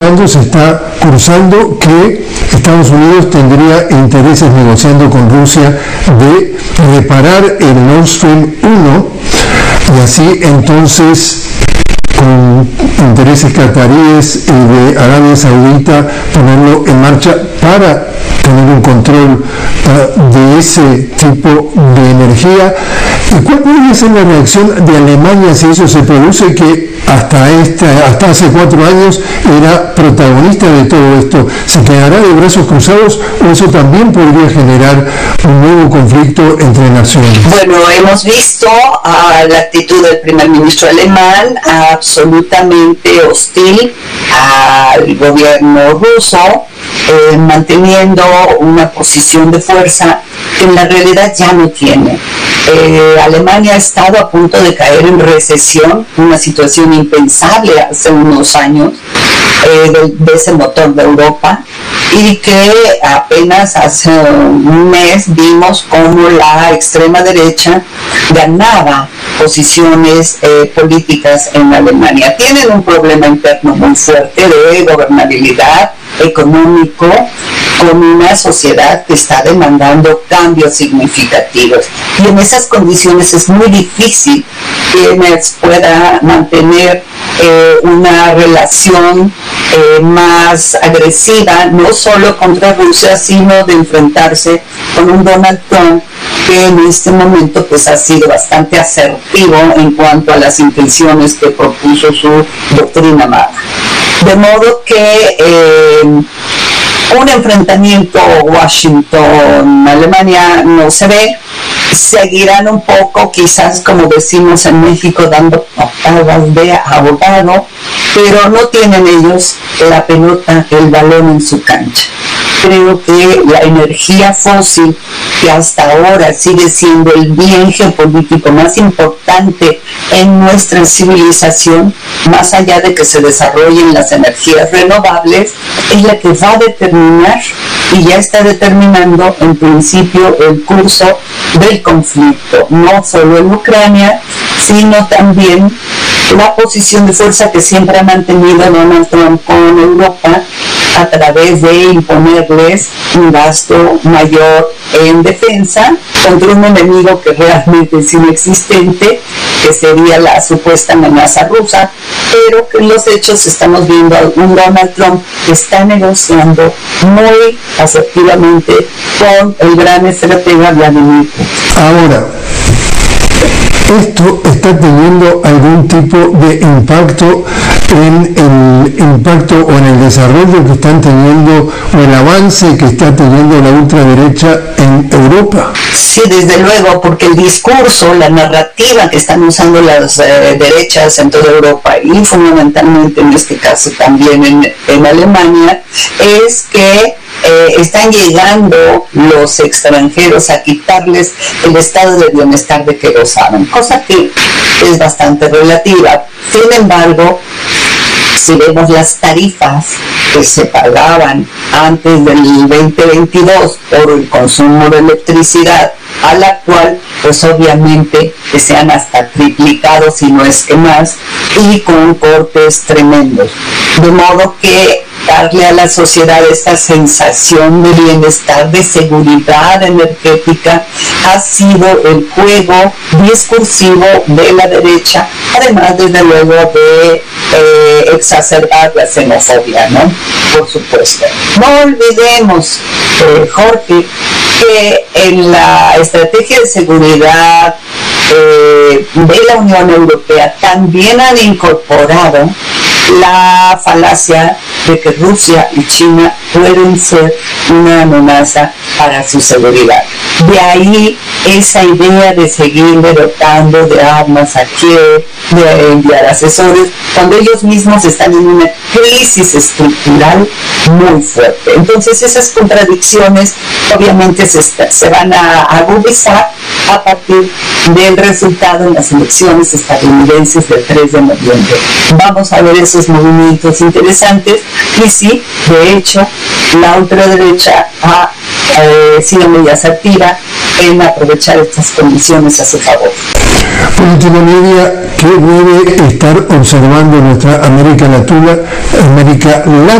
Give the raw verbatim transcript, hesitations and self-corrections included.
cuando se está cursando que Estados Unidos tendría intereses negociando con Rusia de reparar el Nord Stream uno y así entonces con intereses cataríes y de Arabia Saudita ponerlo en marcha para tener un control uh, de ese tipo de energía. ¿Y cuál puede ser la reacción de Alemania si eso se produce, que hasta, este, hasta hace cuatro años era protagonista de todo esto? ¿Se quedará de brazos cruzados o eso también podría generar un nuevo conflicto entre naciones? Bueno, hemos visto uh, la actitud del primer ministro alemán uh, absolutamente hostil al gobierno ruso, eh, manteniendo una posición de fuerza que en la realidad ya no tiene. Eh, Alemania ha estado a punto de caer en recesión, una situación impensable hace unos años, eh, de, de ese motor de Europa, y que apenas hace un mes vimos cómo la extrema derecha ganaba posiciones eh, políticas en Alemania. Tienen un problema interno muy fuerte de gobernabilidad, económico, con una sociedad que está demandando cambios significativos. Y en esas condiciones es muy difícil que Merz pueda mantener eh, una relación eh, más agresiva, no solo contra Rusia, sino de enfrentarse con un Donald Trump que en este momento pues ha sido bastante asertivo en cuanto a las intenciones que propuso su doctrina amada. De modo que eh, un enfrentamiento Washington-Alemania no se ve. Seguirán un poco, quizás como decimos en México, dando patadas de abogado, pero no tienen ellos la pelota, el balón en su cancha. Creo que la energía fósil, que hasta ahora sigue siendo el bien geopolítico más importante en nuestra civilización, más allá de que se desarrollen las energías renovables, es la que va a determinar y ya está determinando en principio el curso del conflicto, no solo en Ucrania, sino también la posición de fuerza que siempre ha mantenido Donald Trump con Europa a través de imponerles un gasto mayor en defensa contra un enemigo que realmente es inexistente, que sería la supuesta amenaza rusa, pero que en los hechos estamos viendo a un Donald Trump que está negociando muy asertivamente con el gran estratega Vladimir Putin. Ahora, ¿esto está teniendo algún tipo de impacto en el impacto o en el desarrollo que están teniendo o el avance que está teniendo la ultraderecha en Europa? Sí, desde luego, porque el discurso, la narrativa que están usando las eh, derechas en toda Europa y fundamentalmente en este caso también en, en Alemania, es que Eh, están llegando los extranjeros a quitarles el estado de bienestar de que gozaban, cosa que es bastante relativa. Sin embargo, si vemos las tarifas que se pagaban antes del veinte veintidós por el consumo de electricidad al actual, pues obviamente que se han hasta triplicado, si no es que más, y con cortes tremendos. De modo que darle a la sociedad esta sensación de bienestar, de seguridad energética, ha sido el juego discursivo de la derecha, además desde luego de eh, exacerbar la xenofobia, ¿no? Por supuesto. No olvidemos, eh, Jorge, que en la estrategia de seguridad eh, de la Unión Europea también han incorporado la falacia de que Rusia y China pueden ser una amenaza para su seguridad. De ahí esa idea de seguir dotando de armas a Kiev, de enviar asesores, cuando ellos mismos están en una crisis estructural muy fuerte. Entonces esas contradicciones obviamente se, se van a agudizar a partir del resultado en las elecciones estadounidenses del tres de noviembre. Vamos a ver esos movimientos interesantes y sí, de hecho, la ultraderecha ha eh, sido muy asertiva en aprovechar estas condiciones a su favor. Por último, Lidia, ¿qué debe estar observando nuestra América Latina, América Latina?